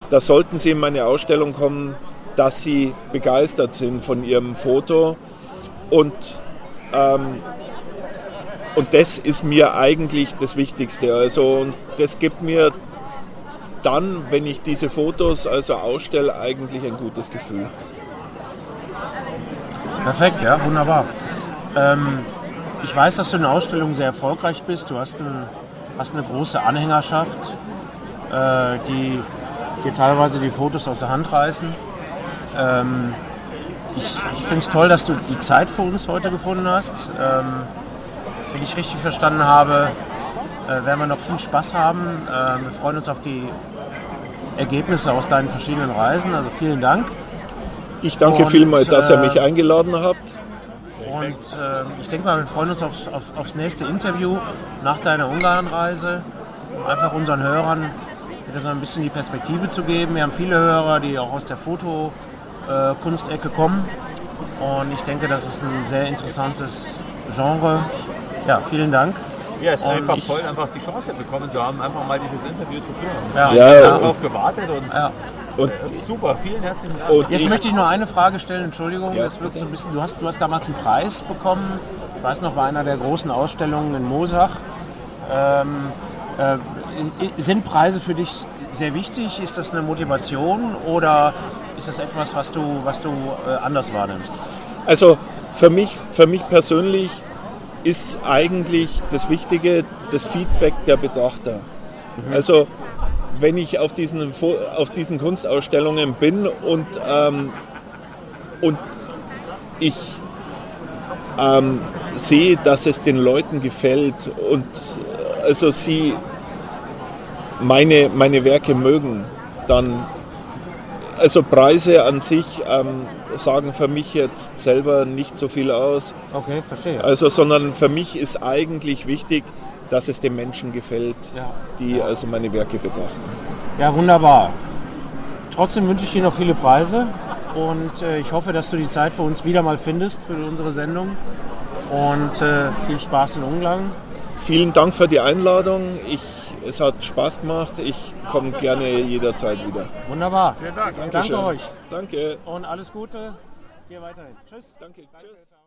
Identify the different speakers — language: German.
Speaker 1: da sollten Sie in meine Ausstellung kommen, dass Sie begeistert sind von Ihrem Foto. Und das ist mir eigentlich das Wichtigste. Also, und das gibt mir dann, wenn ich diese Fotos also ausstelle, eigentlich ein gutes Gefühl.
Speaker 2: Perfekt, ja, wunderbar. Ich weiß, dass du in der Ausstellung sehr erfolgreich bist. Du hast eine große Anhängerschaft, die dir teilweise die Fotos aus der Hand reißen. Ich finde es toll, dass du die Zeit für uns heute gefunden hast. Wenn ich richtig verstanden habe, werden wir noch viel Spaß haben. Wir freuen uns auf die Ergebnisse aus deinen verschiedenen Reisen. Also vielen Dank.
Speaker 1: Ich danke vielmals, dass ihr mich eingeladen habt.
Speaker 2: Und ich denke mal, wir freuen uns aufs nächste Interview nach deiner Ungarnreise, um einfach unseren Hörern wieder so ein bisschen die Perspektive zu geben. Wir haben viele Hörer, die auch aus der Fotokunstecke kommen. Und ich denke, das ist ein sehr interessantes Genre. Ja, vielen Dank.
Speaker 3: Ja, es ist einfach toll, einfach die Chance bekommen zu haben, einfach mal dieses Interview zu führen.
Speaker 2: Ja.
Speaker 3: Ich habe darauf gewartet und super, vielen herzlichen Dank.
Speaker 2: Und jetzt möchte ich nur eine Frage stellen, Entschuldigung, das wirkt so ein bisschen, du hast damals einen Preis bekommen, ich weiß noch, bei einer der großen Ausstellungen in Moosach. Sind Preise für dich sehr wichtig? Ist das eine Motivation oder ist das etwas, was du anders wahrnimmst?
Speaker 1: Also für mich persönlich ist eigentlich das Wichtige das Feedback der Betrachter. Also wenn ich auf diesen Kunstausstellungen bin und ich sehe, dass es den Leuten gefällt und also sie meine Werke mögen, dann also Preise an sich sagen für mich jetzt selber nicht so viel aus.
Speaker 2: Okay, verstehe.
Speaker 1: Also, sondern für mich ist eigentlich wichtig, dass es den Menschen gefällt, die also meine Werke betrachten.
Speaker 2: Ja, wunderbar. Trotzdem wünsche ich dir noch viele Preise und ich hoffe, dass du die Zeit für uns wieder mal findest für unsere Sendung und viel Spaß in Ungarn.
Speaker 1: Vielen Dank für die Einladung. Es hat Spaß gemacht. Ich komme gerne jederzeit wieder.
Speaker 2: Wunderbar.
Speaker 3: Vielen Dank.
Speaker 2: Danke euch.
Speaker 1: Danke.
Speaker 2: Und alles Gute. Dir weiterhin. Tschüss.
Speaker 1: Danke. Tschüss.